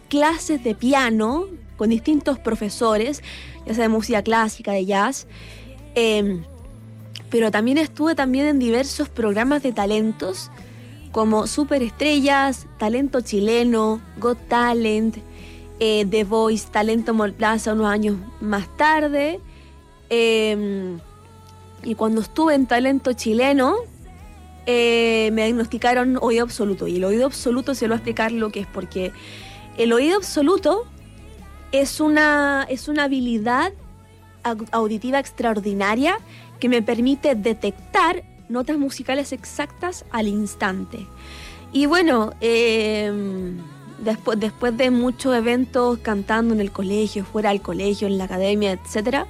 clases de piano con distintos profesores, ya sea de música clásica, de jazz, pero también estuve en diversos programas de talentos como Superestrellas, Talento Chileno, Got Talent, The Voice, Talento Mall Plaza unos años más tarde. Y cuando estuve en Talento Chileno, me diagnosticaron oído absoluto. Y el oído absoluto se lo voy a explicar lo que es, porque el oído absoluto es una habilidad auditiva extraordinaria que me permite detectar notas musicales exactas al instante. Y bueno, después de muchos eventos cantando en el colegio, fuera del colegio, en la academia, etc.,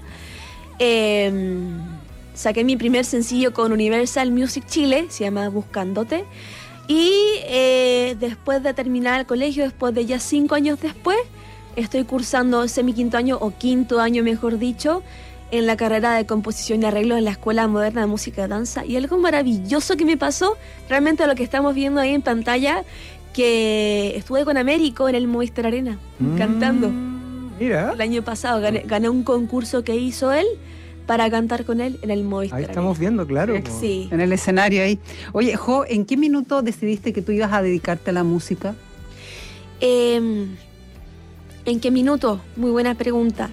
saqué mi primer sencillo con Universal Music Chile, se llama Buscándote. Y después de terminar el colegio, después de ya 5 años después, estoy cursando semi-quinto año, o quinto año mejor dicho, en la carrera de composición y arreglo en la Escuela Moderna de Música y Danza. Y algo maravilloso que me pasó, realmente lo que estamos viendo ahí en pantalla, que estuve con Américo en el Movistar Arena, cantando. Mira. El año pasado gané un concurso que hizo él para cantar con él en el Movistar Arena. Ahí estamos viendo, claro. Sí. En el escenario ahí. Oye, Jo, ¿en qué minuto decidiste que tú ibas a dedicarte a la música? ¿En qué minuto? Muy buena pregunta.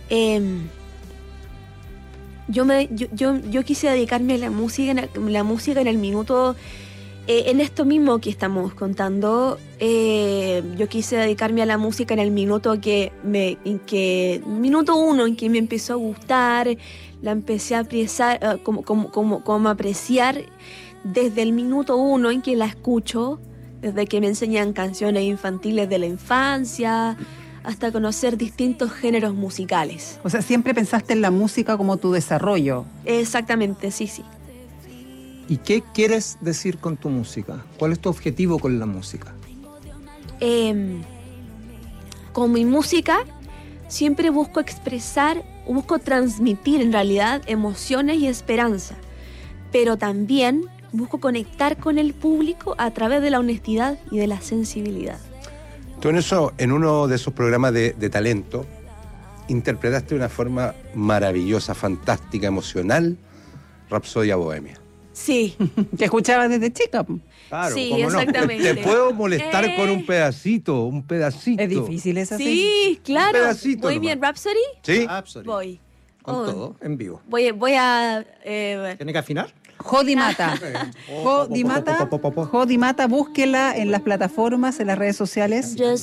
Yo quise dedicarme a la música en el minuto, en esto mismo que estamos contando. Yo quise dedicarme a la música en el minuto minuto 1 en que me empezó a gustar, la empecé a apreciar, como apreciar desde el minuto 1 en que la escucho, desde que me enseñan canciones infantiles de la infancia, hasta conocer distintos géneros musicales. O sea, siempre pensaste en la música como tu desarrollo. Exactamente, sí. ¿Y qué quieres decir con tu música? ¿Cuál es tu objetivo con la música? Con mi música siempre busco transmitir en realidad emociones y esperanza, pero también busco conectar con el público a través de la honestidad y de la sensibilidad. Tú en uno de esos programas de talento, interpretaste de una forma maravillosa, fantástica, emocional, Rapsodia Bohemia. Sí. Que escuchabas desde chica. Claro, sí, ¿cómo no? exactamente. Te puedo molestar con un pedacito. Es difícil esa. Sí, claro. Un pedacito ¿Voy nomás. bien, Rhapsody? ¿Sí? Absolutamente. Voy. Con todo, en vivo. Voy a... ¿Tiene que afinar? Jodimata. Jodimata, búsquela en las plataformas, en las redes sociales. Just